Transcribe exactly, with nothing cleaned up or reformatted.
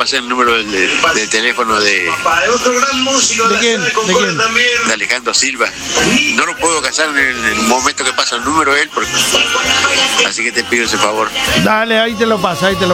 pasar el número del, del teléfono de... ¿De quién? ¿De quién? de Alejandro Silva. No lo puedo casar en el, en el momento que pasa el número él, porque... así que te pido ese favor. Dale, ahí te lo pasa, ahí te lo